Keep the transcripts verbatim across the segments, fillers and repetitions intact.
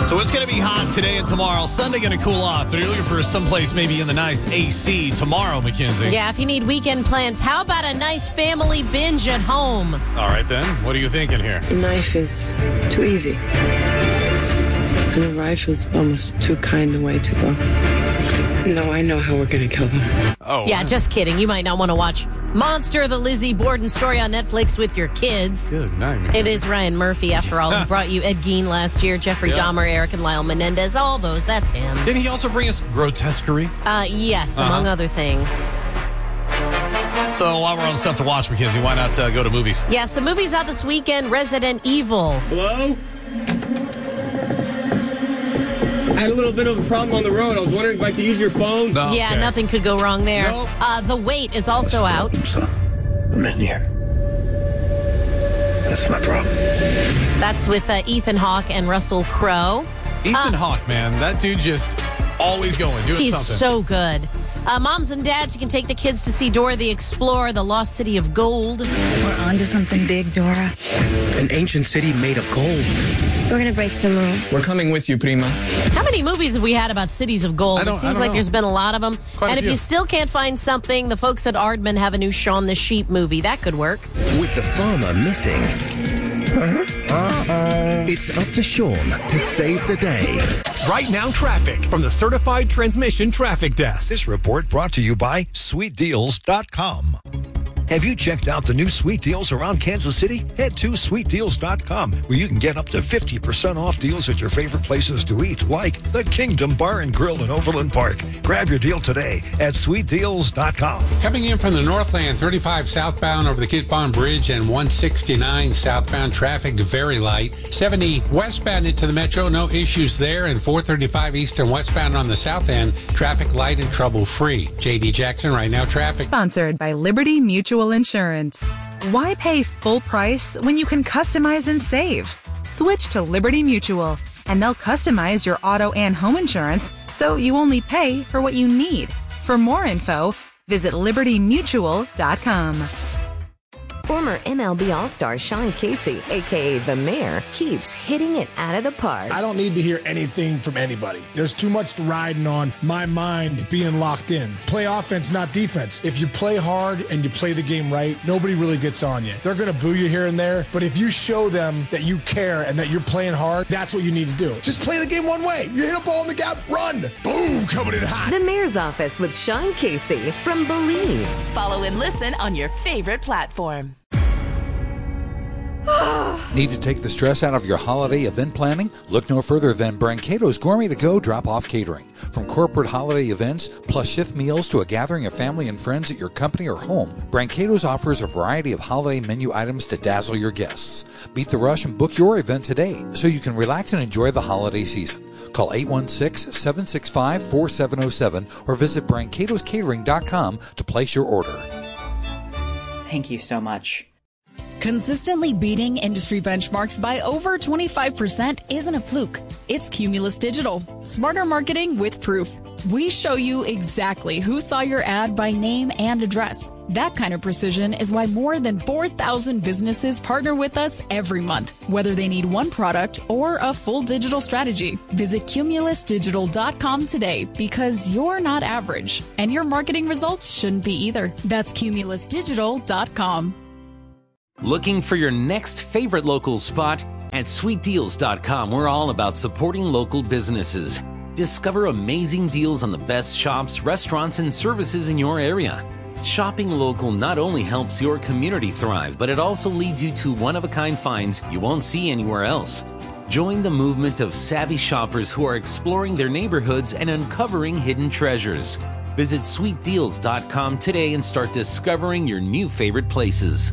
So it's going to be hot today and tomorrow. Sunday going to cool off, but you're looking for someplace maybe in the nice A C tomorrow, Mackenzie. Yeah, if you need weekend plans, how about a nice family binge at home? All right, then. What are you thinking here? The knife is too easy. And the rifle's almost too kind a way to go. No, I know how we're going to kill them. Oh, Yeah, just kidding. You might not want to watch Monster, the Lizzie Borden story on Netflix with your kids. Good night. It is Ryan Murphy, after all, who brought you Ed Gein last year, Jeffrey Yeah. Dahmer, Eric and Lyle Menendez, all those. That's him. Didn't he also bring us Grotesquerie? Uh, yes, Uh-huh. among other things. So while we're on stuff to watch, Mackenzie, why not uh, go to movies? Yeah, so movies out this weekend, Resident Evil. Hello? I had a little bit of a problem on the road. I was wondering if I could use your phone. No. Yeah, Okay. nothing could go wrong there. Nope. Uh, The Wait is also out. Son, I'm in here. That's my problem. That's with uh, Ethan Hawke and Russell Crowe. Ethan Uh, Hawke, man, that dude just always going, doing He's something. so good. Uh, moms and dads, you can take the kids to see Dora the Explorer, the Lost City of Gold. We're onto something big, Dora. An ancient city made of gold. We're gonna break some rules. We're coming with you, Prima. How many movies have we had about cities of gold? I It don't- I seems don't like know. there's been a lot of them. Quite a and if few. you still can't find something, the folks at Aardman have a new Shaun the Sheep movie. That could work. With the farmer missing, it's up to Sean to save the day. Right now, traffic from the Certified Transmission Traffic Desk. This report brought to you by sweet deals dot com. Have you checked out the new Sweet Deals around Kansas City? Head to sweet deals dot com, where you can get up to fifty percent off deals at your favorite places to eat, like the Kingdom Bar and Grill in Overland Park. Grab your deal today at sweet deals dot com. Coming in from the Northland, thirty-five southbound over the Kit Pond Bridge and one sixty-nine southbound traffic, very light. seventy westbound into the Metro, no issues there. And four thirty-five east and westbound on the south end, traffic light and trouble free. J D Jackson, right now traffic. Sponsored by Liberty Mutual Insurance. Why pay full price when you can customize and save? Switch to Liberty Mutual, and they'll customize your auto and home insurance so you only pay for what you need. For more info, visit liberty mutual dot com. Former M L B All-Star Sean Casey, a k a. The Mayor, keeps hitting it out of the park. I don't need to hear anything from anybody. There's too much riding on my mind being locked in. Play offense, not defense. If you play hard and you play the game right, nobody really gets on you. They're going to boo you here and there, but if you show them that you care and that you're playing hard, that's what you need to do. Just play the game one way. You hit a ball in the gap, run. Boom, coming in hot. The Mayor's Office with Sean Casey from Believe. Follow and listen on your favorite platform. Need to take the stress out of your holiday event planning? Look no further than Brancato's Gourmet to Go Drop-Off Catering. From corporate holiday events, plus shift meals to a gathering of family and friends at your company or home, Brancato's offers a variety of holiday menu items to dazzle your guests. Beat the rush and book your event today so you can relax and enjoy the holiday season. Call eight one six, seven six five, four seven zero seven or visit brancatos catering dot com to place your order. Thank you so much. Consistently beating industry benchmarks by over twenty-five percent isn't a fluke. It's Cumulus Digital. Smarter marketing with proof. We show you exactly who saw your ad by name and address. That kind of precision is why more than four thousand businesses partner with us every month, whether they need one product or a full digital strategy. Visit cumulus digital dot com today because you're not average, and your marketing results shouldn't be either. That's cumulus digital dot com. Looking for your next favorite local spot? At sweet deals dot com, we're all about supporting local businesses. Discover amazing deals on the best shops, restaurants, and services in your area. Shopping local not only helps your community thrive, but it also leads you to one-of-a-kind finds you won't see anywhere else. Join the movement of savvy shoppers who are exploring their neighborhoods and uncovering hidden treasures. Visit sweet deals dot com today and start discovering your new favorite places.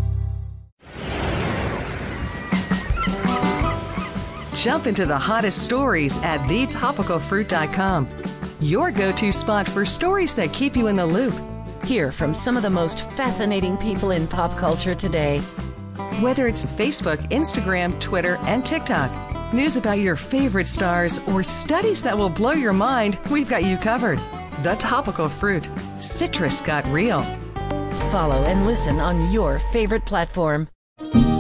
Jump into the hottest stories at the topical fruit dot com. Your go-to spot for stories that keep you in the loop. Hear from some of the most fascinating people in pop culture today. Whether it's Facebook, Instagram, Twitter, and TikTok, news about your favorite stars, or studies that will blow your mind, we've got you covered. The Topical Fruit. Citrus got real. Follow and listen on your favorite platform.